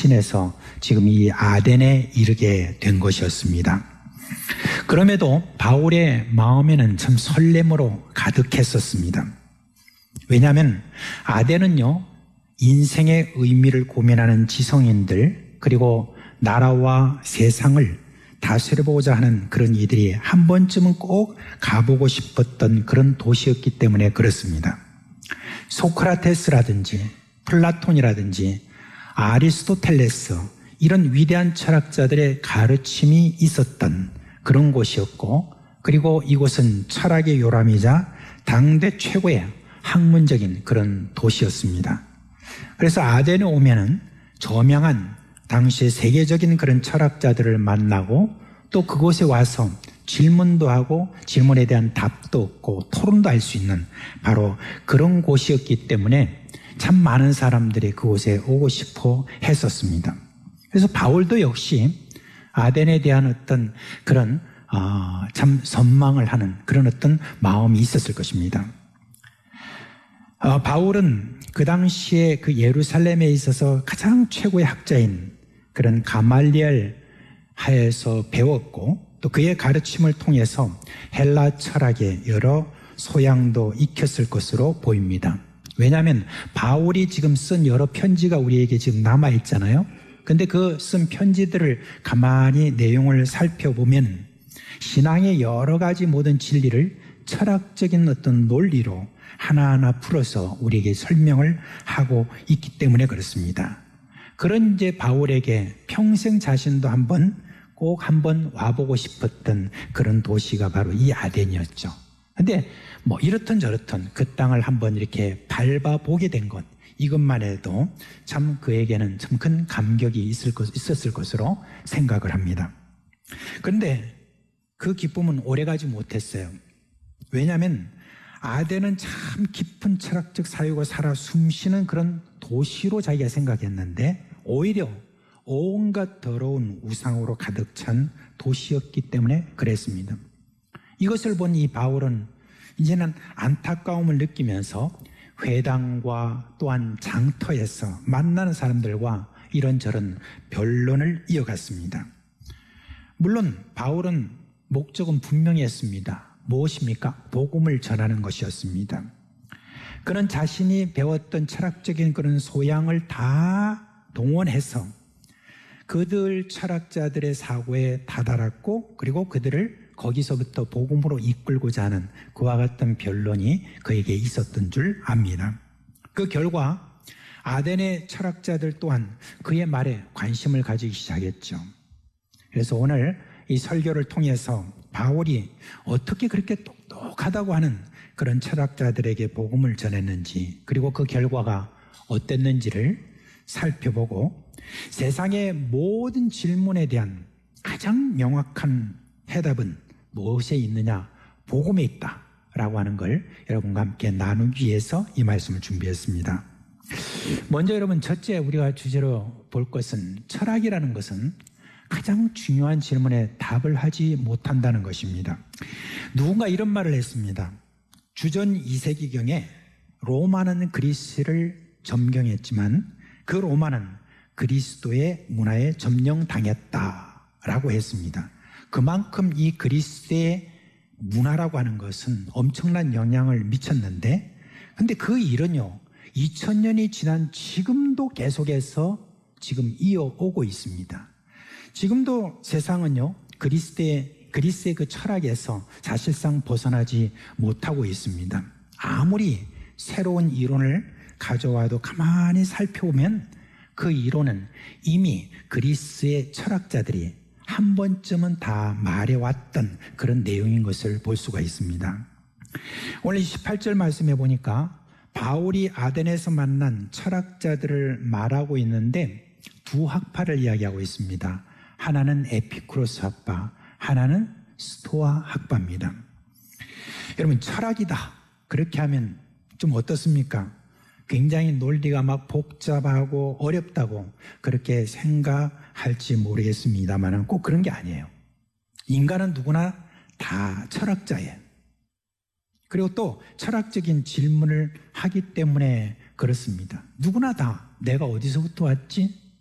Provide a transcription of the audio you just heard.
확신해서 지금 이 아덴에 이르게 된 것이었습니다. 그럼에도 바울의 마음에는 참 설렘으로 가득했었습니다. 왜냐하면 아덴은요, 인생의 의미를 고민하는 지성인들, 그리고 나라와 세상을 다스려보고자 하는 그런 이들이 한 번쯤은 꼭 가보고 싶었던 그런 도시였기 때문에 그렇습니다. 소크라테스라든지 플라톤이라든지 아리스토텔레스, 이런 위대한 철학자들의 가르침이 있었던 그런 곳이었고, 그리고 이곳은 철학의 요람이자 당대 최고의 학문적인 그런 도시였습니다. 그래서 아덴에 오면은 저명한 당시의 세계적인 그런 철학자들을 만나고, 또 그곳에 와서 질문도 하고 질문에 대한 답도 얻고 토론도 할 수 있는 바로 그런 곳이었기 때문에 참 많은 사람들이 그곳에 오고 싶어 했었습니다. 그래서 바울도 역시 아덴에 대한 어떤 그런 참 선망을 하는 그런 어떤 마음이 있었을 것입니다. 바울은 그 당시에 그 예루살렘에 있어서 가장 최고의 학자인 그런 가말리엘 하에서 배웠고, 또 그의 가르침을 통해서 헬라 철학의 여러 소양도 익혔을 것으로 보입니다. 왜냐하면 바울이 지금 쓴 여러 편지가 우리에게 지금 남아있잖아요. 근데 그 쓴 편지들을 가만히 내용을 살펴보면 신앙의 여러 가지 모든 진리를 철학적인 어떤 논리로 하나하나 풀어서 우리에게 설명을 하고 있기 때문에 그렇습니다. 그런 이제 바울에게 평생 자신도 꼭 한번 와보고 싶었던 그런 도시가 바로 이 아덴이었죠. 근데 뭐 이렇든 저렇든 그 땅을 한번 이렇게 밟아보게 된 것, 이것만 해도 참 그에게는 참 큰 감격이 있었을 것으로 생각을 합니다. 그런데 그 기쁨은 오래가지 못했어요. 왜냐하면 아덴은 참 깊은 철학적 사유가 살아 숨쉬는 그런 도시로 자기가 생각했는데, 오히려 온갖 더러운 우상으로 가득 찬 도시였기 때문에 그랬습니다. 이것을 본 이 바울은 이제는 안타까움을 느끼면서 회당과 또한 장터에서 만나는 사람들과 이런저런 변론을 이어갔습니다. 물론 바울은 목적은 분명히 했습니다. 무엇입니까? 복음을 전하는 것이었습니다. 그는 자신이 배웠던 철학적인 그런 소양을 다 동원해서 그들 철학자들의 사고에 다다랐고, 그리고 그들을 거기서부터 복음으로 이끌고자 하는 그와 같은 변론이 그에게 있었던 줄 압니다. 그 결과 아덴의 철학자들 또한 그의 말에 관심을 가지기 시작했죠. 그래서 오늘 이 설교를 통해서 바울이 어떻게 그렇게 똑똑하다고 하는 그런 철학자들에게 복음을 전했는지, 그리고 그 결과가 어땠는지를 살펴보고 세상의 모든 질문에 대한 가장 명확한 해답은 무엇에 있느냐? 복음에 있다라고 하는 걸 여러분과 함께 나누기 위해서 이 말씀을 준비했습니다. 먼저 여러분, 첫째 우리가 주제로 볼 것은, 철학이라는 것은 가장 중요한 질문에 답을 하지 못한다는 것입니다. 누군가 이런 말을 했습니다. 주전 2세기경에 로마는 그리스를 점령했지만 그 로마는 그리스도의 문화에 점령당했다라고 했습니다. 그만큼 이 그리스의 문화라고 하는 것은 엄청난 영향을 미쳤는데, 근데 그 일은요 2000년이 지난 지금도 계속해서 지금 이어오고 있습니다. 지금도 세상은요 그리스의 그 철학에서 사실상 벗어나지 못하고 있습니다. 아무리 새로운 이론을 가져와도 가만히 살펴보면 그 이론은 이미 그리스의 철학자들이 한 번쯤은 다 말해왔던 그런 내용인 것을 볼 수가 있습니다. 오늘 18절 말씀해 보니까 바울이 아덴에서 만난 철학자들을 말하고 있는데 두 학파를 이야기하고 있습니다. 하나는 에피쿠로스 학파, 하나는 스토아 학파입니다. 여러분, 철학이다 그렇게 하면 좀 어떻습니까? 굉장히 논리가 막 복잡하고 어렵다고 그렇게 생각할지 모르겠습니다만 꼭 그런 게 아니에요. 인간은 누구나 다 철학자예요. 그리고 또 철학적인 질문을 하기 때문에 그렇습니다. 누구나 다 내가 어디서부터 왔지?